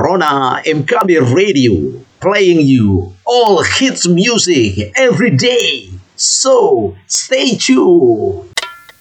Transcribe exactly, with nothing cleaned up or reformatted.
Corona M K B Radio, playing you all hits music every day. So stay tuned.